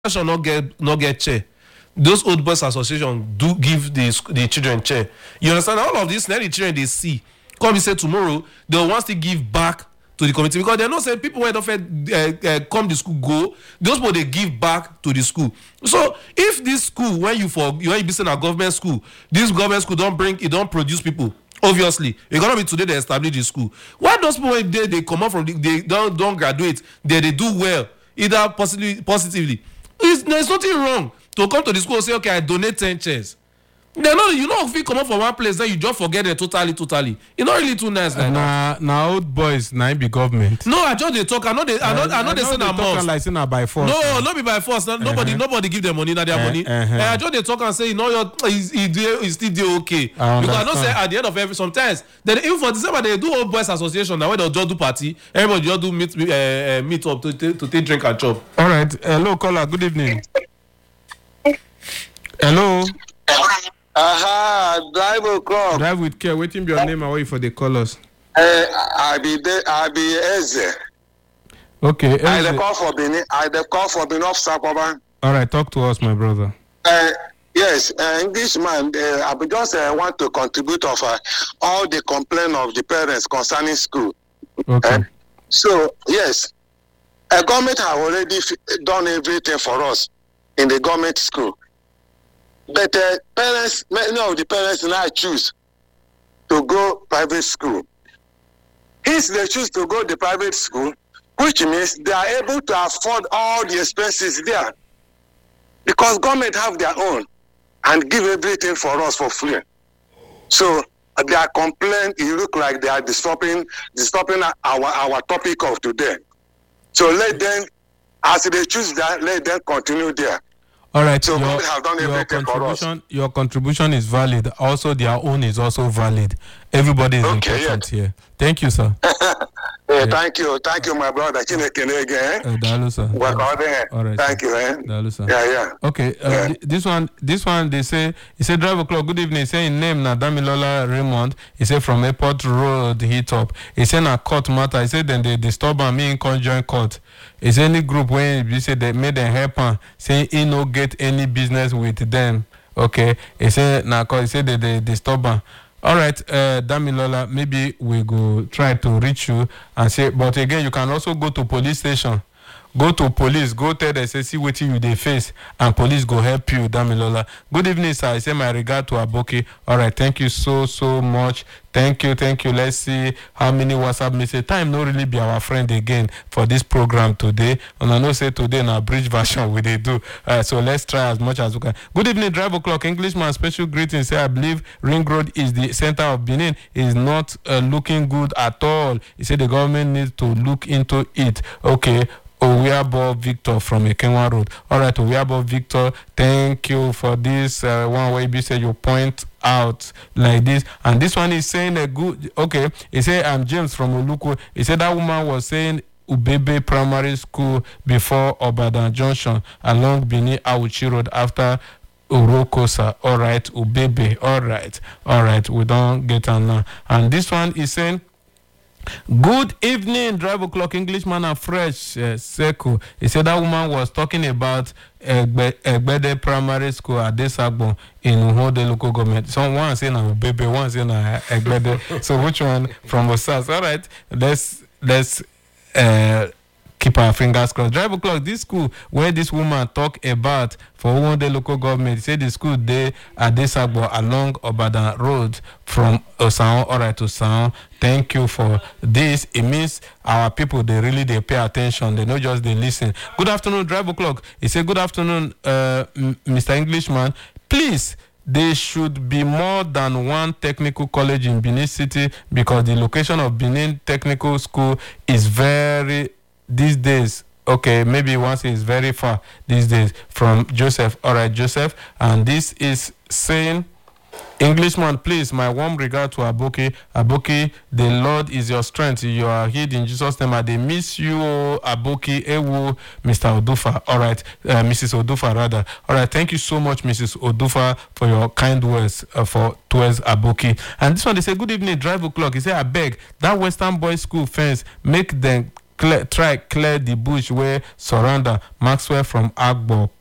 association not get chair. Those old boys association do give the children chair. You understand? All of this, now the children they see. Come and say tomorrow they will want to give back to the community because they know say people when don't come to school go. Those people they give back to the school. So if this school when you be saying a government school, this government school don't produce people. Obviously, economy today they establish the school. Why those people when they come out from they don't graduate, they do well either positively. There's nothing wrong to come to the school and say, okay, I donate 10 chairs. You know, if you come up from one place, then you just forget it totally. It's not really too nice. Now old boys, now be government. No, I just they talk. I know they say na must. Like say na by force. No, not be by force. Nobody give them money. Not their money. I just they talk and say, you know, he still do okay. Because I know say at the end of every sometimes then even for December they do old boys association. Now when they just do party, everybody just do meet up to take drink and chop. All right. Hello, caller. Good evening. Hello. Drive with care. Waiting be your name away for the callers. I be Eze. Okay. Eze. I the call for Benin of Sapoba. All right, talk to us, my brother. Yes, Englishman. I just want to contribute of all the complaint of the parents concerning school. Okay. So yes, a government have already done everything for us in the government school. But parents, many of the parents now choose to go private school. If they choose to go to private school, which means they are able to afford all the expenses there. Because government have their own and give everything for us for free. So their complaint, it look like they are disturbing our topic of today. So let them, as they choose that, let them continue there. All right, so have done your contribution is valid. Also, their own is also valid. Everybody is important here. Thank you, sir. Thank you, my brother. Dalu, sir. All right. Thank you, Dalu, sir. Yeah. Okay. This one. They say drive o'clock. Good evening. Say in name na Damilola Raymond. He say from Airport Road hit up. He say na court matter. He say then they disturb me in conjoint court. Is any group when you say they made them help him, saying he no get any business with them. Okay. He say na cause he say they disturb him. All right, Damilola, maybe we go try to reach you and say, but again, you can also go to police station. Go to police, go tell them, say, see what you they face, and police go help you, Damilola. Good evening, sir. I say my regard to Aboki. All right, thank you so much. Thank you. Let's see how many WhatsApp message. Time no really be our friend again for this program today. And I know say today in our bridge version we they do. So let's try as much as we can. Good evening, drive o'clock. Englishman, special greetings. Say I believe Ring Road is the center of Benin. Is not looking good at all. He said the government needs to look into it. Okay. Owiabo Victor from Ekenwa Road. All right, Owiabo Victor, thank you for this one where you say you point out like this. And this one is saying a good, okay, he said, I'm James from Oluku. He said that woman was saying Ubebe Primary School before Obadan Junction along Bini Awuchi Road after Urokosa. All right, Ubebe. All right, we don't get on now. And this one is saying, good evening, drive o'clock Englishman and fresh Seko. He said that woman was talking about Egbede Primary School at Desagbo in Uhode local government. Someone saying na baby, one saying na Egbede. So which one from Osas? All right, let's keep our fingers crossed. Drive o'clock, this school where this woman talk about for one day local government, he said the school there at Desagbo along Obadan Road from Osan, all right, to Osan. Thank you for this. It means our people, they pay attention. They not just they listen. Good afternoon, drive o'clock. He said, good afternoon, Mr. Englishman. Please, there should be more than one technical college in Benin City because the location of Benin Technical School is very, these days, okay, maybe once it's very far these days from Joseph. All right, Joseph. And this is saying, Englishman, please, my warm regard to Aboki. Aboki, the Lord is your strength. You are hid in Jesus' name. I miss you, Aboki, Ewu, Mr. Odufa. All right, Mrs. Odufa, rather. All right, thank you so much, Mrs. Odufa, for your kind words towards Aboki. And this one, they say, good evening, drive o'clock. He said, I beg, that Western Boys School fence, make them try clear the bush wey surround am. Maxwell from Agbo